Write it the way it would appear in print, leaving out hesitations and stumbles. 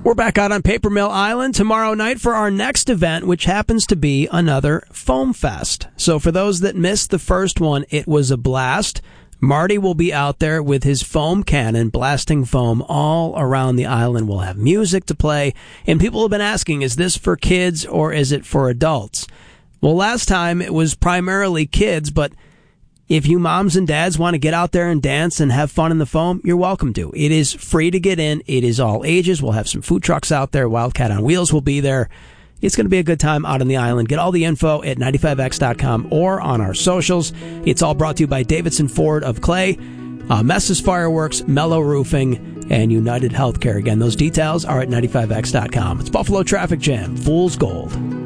We're back out on Paper Mill Island tomorrow night for our next event, which happens to be another Foam Fest. So for those that missed the first one, it was a blast. Marty will be out there with his foam cannon, blasting foam all around the island. We'll have music to play. And people have been asking, is this for kids or is it for adults? Well, last time it was primarily kids, but if you moms and dads want to get out there and dance and have fun in the foam, you're welcome to. It is free to get in. It is all ages. We'll have some food trucks out there. Wildcat on Wheels will be there. It's going to be a good time out on the island. Get all the info at 95x.com or on our socials. It's all brought to you by Davidson Ford of Clay, Messes Fireworks, Mellow Roofing, and United Healthcare. Again, those details are at 95x.com. It's Buffalo Traffic Jam, Fool's Gold.